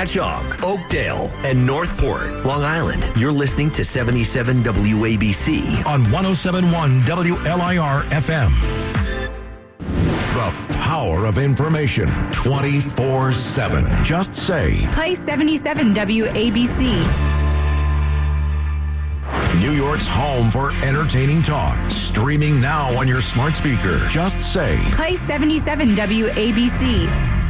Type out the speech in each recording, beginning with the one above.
Patchogue, Oakdale, and Northport, Long Island. You're listening to 77 WABC on 107.1 WLIR FM. The power of information 24/7. Just say. Play 77 WABC. New York's home for entertaining talk. Streaming now on your smart speaker. Just say. Play 77 WABC.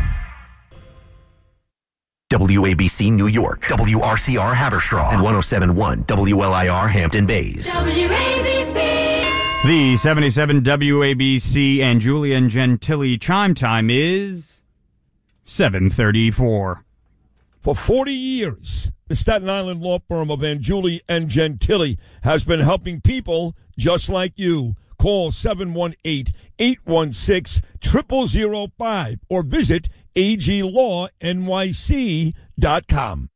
WABC New York, WRCR Haverstraw, and 107.1 WLIR Hampton Bays. WABC. The 77 WABC and Julian Gentili chime time is 7:34. For 40 years, the Staten Island law firm of Angiuli and Gentili has been helping people just like you. Call 718-816-0005 or visit aglawnyc.com.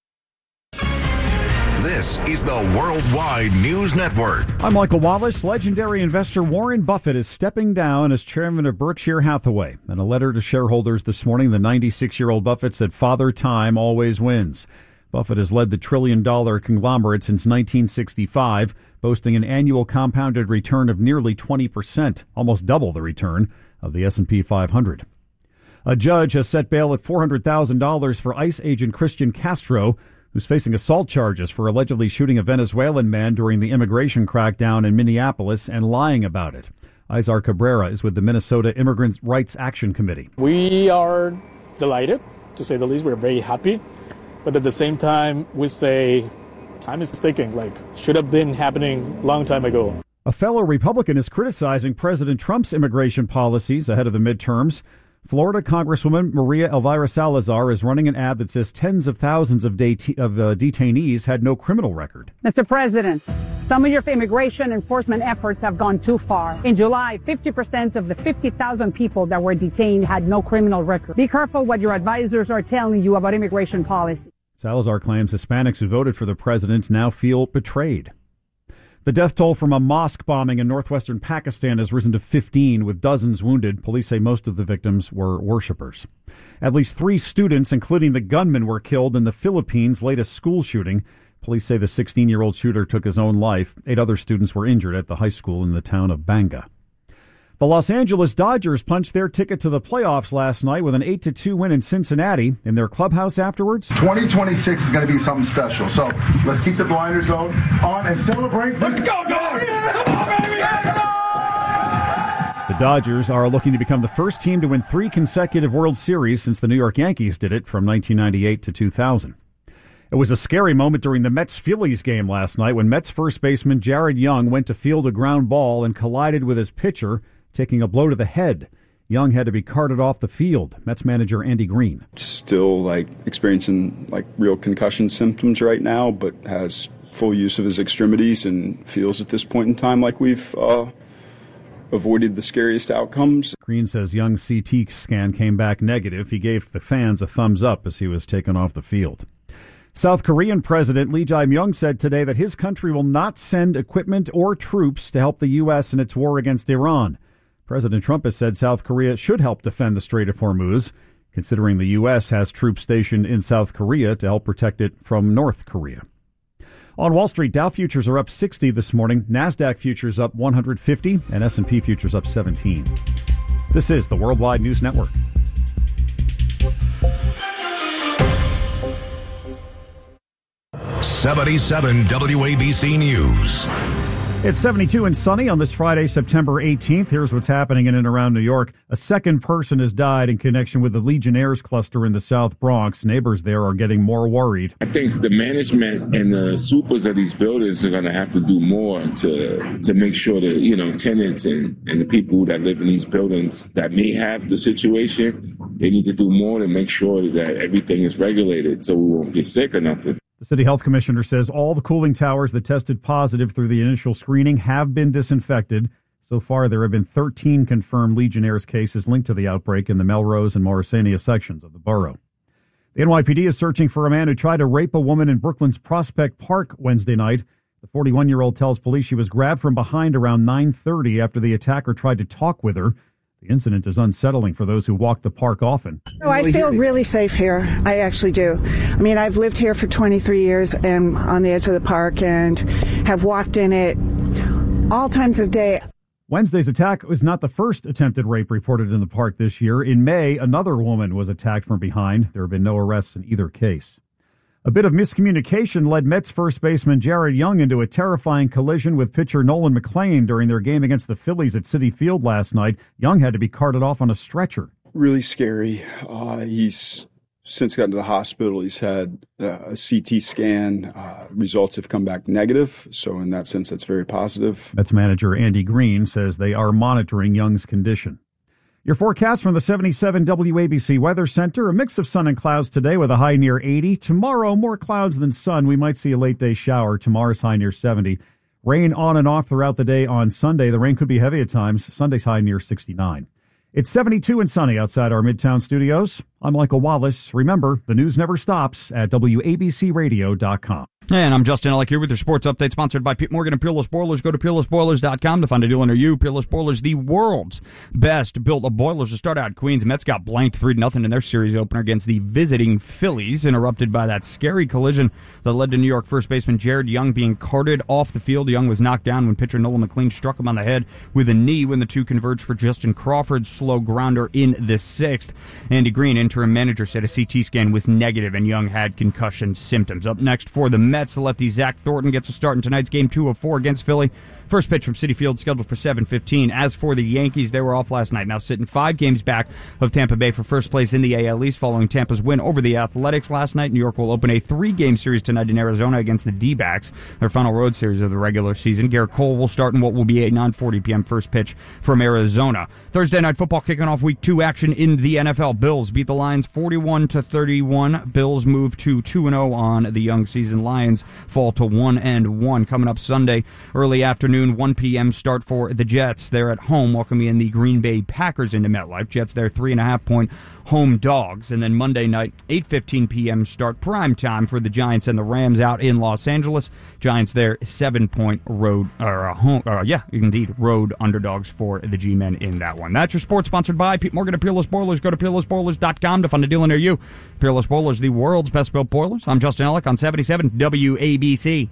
This is the Worldwide News Network. I'm Michael Wallace. Legendary investor Warren Buffett is stepping down as chairman of Berkshire Hathaway. In a letter to shareholders this morning, the 96-year-old Buffett said, "Father Time always wins." Buffett has led the trillion-dollar conglomerate since 1965, boasting an annual compounded return of nearly 20%, almost double the return of the S&P 500. A judge has set bail at $400,000 for ICE agent Christian Castro, who's facing assault charges for allegedly shooting a Venezuelan man during the immigration crackdown in Minneapolis and lying about it. Izar Cabrera is with the Minnesota Immigrant Rights Action Committee. We are delighted, to say the least. We're very happy. But at the same time, we say time is ticking, should have been happening a long time ago. A fellow Republican is criticizing President Trump's immigration policies ahead of the midterms. Florida Congresswoman Maria Elvira Salazar is running an ad that says tens of thousands of detainees had no criminal record. Mr. President, some of your immigration enforcement efforts have gone too far. In July, 50% of the 50,000 people that were detained had no criminal record. Be careful what your advisors are telling you about immigration policy. Salazar claims Hispanics who voted for the president now feel betrayed. The death toll from a mosque bombing in northwestern Pakistan has risen to 15, with dozens wounded. Police say most of the victims were worshippers. At least 3 students, including the gunman, were killed in the Philippines' latest school shooting. Police say the 16-year-old shooter took his own life. 8 other students were injured at the high school in the town of Banga. The Los Angeles Dodgers punched their ticket to the playoffs last night with an 8-2 win in Cincinnati. In their clubhouse afterwards, 2026 is going to be something special. So let's keep the blinders on and celebrate. Let's go, Dodgers! The Dodgers are looking to become the first team to win 3 consecutive World Series since the New York Yankees did it from 1998 to 2000. It was a scary moment during the Mets-Phillies game last night when Mets first baseman Jared Young went to field a ground ball and collided with his pitcher, taking a blow to the head. Young had to be carted off the field. Mets manager Andy Green. Still experiencing real concussion symptoms right now, but has full use of his extremities and feels at this point in time like we've avoided the scariest outcomes. Green says Young's CT scan came back negative. He gave the fans a thumbs up as he was taken off the field. South Korean President Lee Jae-myung said today that his country will not send equipment or troops to help the U.S. in its war against Iran. President Trump has said South Korea should help defend the Strait of Hormuz, considering the U.S. has troops stationed in South Korea to help protect it from North Korea. On Wall Street, Dow futures are up 60 this morning, NASDAQ futures up 150, and S&P futures up 17. This is the Worldwide News Network. '77 WABC News. It's 72 and sunny on this Friday, September 18th. Here's what's happening in and around New York. A second person has died in connection with the Legionnaires cluster in the South Bronx. Neighbors there are getting more worried. I think the management and the supers of these buildings are going to have to do more to make sure that, tenants and the people that live in these buildings that may have the situation, they need to do more to make sure that everything is regulated so we won't get sick or nothing. The city health commissioner says all the cooling towers that tested positive through the initial screening have been disinfected. So far, there have been 13 confirmed Legionnaires cases linked to the outbreak in the Melrose and Morrisania sections of the borough. The NYPD is searching for a man who tried to rape a woman in Brooklyn's Prospect Park Wednesday night. The 41-year-old tells police she was grabbed from behind around 9:30 after the attacker tried to talk with her. The incident is unsettling for those who walk the park often. Oh, I feel really safe here. I actually do. I mean, I've lived here for 23 years and on the edge of the park and have walked in it all times of day. Wednesday's attack was not the first attempted rape reported in the park this year. In May, another woman was attacked from behind. There have been no arrests in either case. A bit of miscommunication led Mets first baseman Jared Young into a terrifying collision with pitcher Nolan McLean during their game against the Phillies at Citi Field last night. Young had to be carted off on a stretcher. Really scary. He's since gotten to the hospital. He's had a CT scan. Results have come back negative. So in that sense, that's very positive. Mets manager Andy Green says they are monitoring Young's condition. Your forecast from the 77 WABC Weather Center, a mix of sun and clouds today with a high near 80. Tomorrow, more clouds than sun. We might see a late day shower. Tomorrow's high near 70. Rain on and off throughout the day on Sunday. The rain could be heavy at times. Sunday's high near 69. It's 72 and sunny outside our Midtown studios. I'm Michael Wallace. Remember, the news never stops at WABCRadio.com. And I'm Justin Ellick here with your sports update, sponsored by Pete Morgan and Peerless Boilers. Go to PeerlessBoilers.com to find a deal near you. Peerless Boilers, the world's best built boilers. To start out, Queens Mets got blanked 3-0 in their series opener against the visiting Phillies, interrupted by that scary collision that led to New York first baseman Jared Young being carted off the field. Young was knocked down when pitcher Nolan McLean struck him on the head with a knee when the two converged for Justin Crawford's slow grounder in the sixth. Andy Green, interim manager, said a CT scan was negative and Young had concussion symptoms. Up next for the Mets, the lefty Zach Thornton gets a start in tonight's game 2 of 4 against Philly. First pitch from Citi Field scheduled for 7:15. As for the Yankees, they were off last night, now sitting 5 games back of Tampa Bay for first place in the AL East following Tampa's win over the Athletics last night. New York will open a 3-game series tonight in Arizona against the D-backs, their final road series of the regular season. Garrett Cole will start in what will be a 9:40 p.m. first pitch from Arizona. Thursday night football kicking off week 2 action in the NFL. Bills beat the Lions 41-31. Bills move to 2-0 on the young season. Lions fall to 1-1. Coming up Sunday, early afternoon, 1 p.m. start for the Jets. They're at home welcoming in the Green Bay Packers into MetLife. Jets, they're 3.5-point home dogs. And then Monday night, 8:15 p.m. start, prime time for the Giants and the Rams out in Los Angeles. Giants, they're 7-point road underdogs for the G-men in that one. That's your sports, sponsored by Pete Morgan and Peerless Boilers. Go to PeerlessBoilers.com to find a deal near you. Peerless Boilers, the world's best built boilers. I'm Justin Ellick on 77 WABC.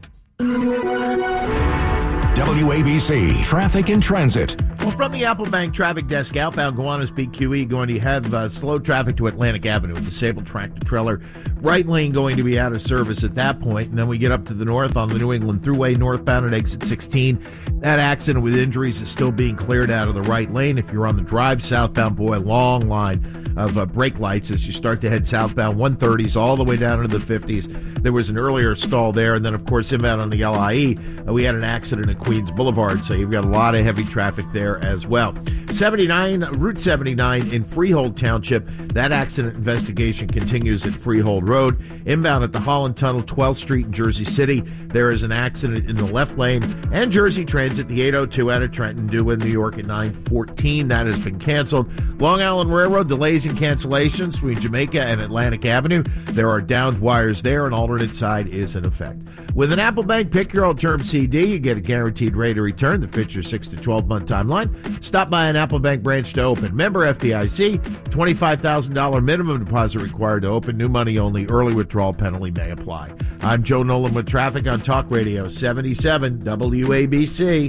WABC Traffic and Transit. Well, from the Apple Bank Traffic Desk, outbound Gowanus Peak QE going to have slow traffic to Atlantic Avenue, a disabled tractor trailer. Right lane going to be out of service at that point. And then we get up to the north on the New England Thruway, northbound at exit 16. That accident with injuries is still being cleared out of the right lane. If you're on the drive southbound, boy, long line of brake lights as you start to head southbound, 130s all the way down into the 50s. There was an earlier stall there. And then, of course, inbound on the LIE, we had an accident at Queens Boulevard, so you've got a lot of heavy traffic there as well. Route 79 in Freehold Township, that accident investigation continues at Freehold Road. Inbound at the Holland Tunnel, 12th Street in Jersey City, there is an accident in the left lane. And Jersey Transit, the 802 out of Trenton, due in New York at 9:14. That has been canceled. Long Island Railroad, delays and cancellations between Jamaica and Atlantic Avenue. There are downed wires there. An alternate side is in effect. With an Apple Bank Pick Your Old Term CD, you get a guaranteed rate of return that fits your 6 to 12 month timeline. Stop by an Apple Bank branch to open. Member FDIC, $25,000 minimum deposit required to open. New money only. Early withdrawal penalty may apply. I'm Joe Nolan with traffic on Talk Radio 77 WABC.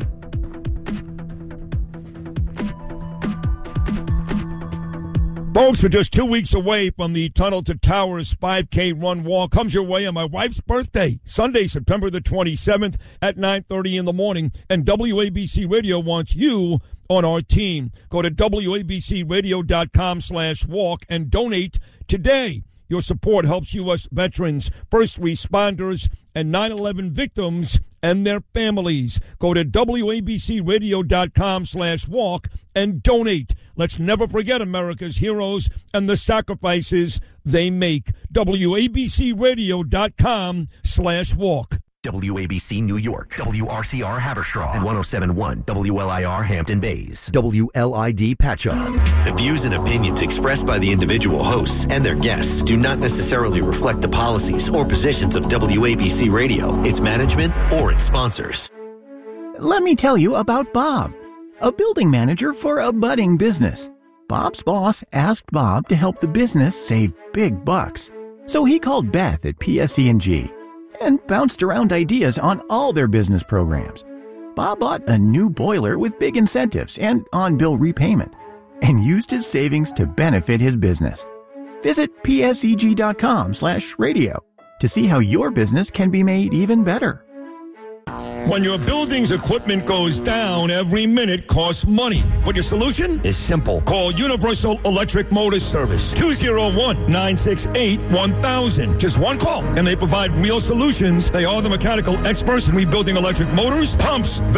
Folks, we're just 2 weeks away from the Tunnel to Towers 5K run walk. Comes your way on my wife's birthday, Sunday, September the 27th at 9:30 in the morning. And WABC Radio wants you on our team. Go to WABCRadio.com/walk and donate today. Your support helps U.S. veterans, first responders, and 9/11 victims and their families. Go to WABCRadio.com/walk and donate. Let's never forget America's heroes and the sacrifices they make. WABCRadio.com/walk. WABC New York, WRCR Haverstraw, and 107.1 WLIR Hampton Bays, WLID Patchogue. The views and opinions expressed by the individual hosts and their guests do not necessarily reflect the policies or positions of WABC Radio, its management, or its sponsors. Let me tell you about Bob, a building manager for a budding business. Bob's boss asked Bob to help the business save big bucks. So he called Beth at PSE&G and bounced around ideas on all their business programs. Bob bought a new boiler with big incentives and on-bill repayment and used his savings to benefit his business. Visit pseg.com/radio to see how your business can be made even better. When your building's equipment goes down, every minute costs money. But your solution is simple. Call Universal Electric Motor Service. 201-968-1000. Just one call, and they provide real solutions. They are the mechanical experts in rebuilding electric motors, pumps,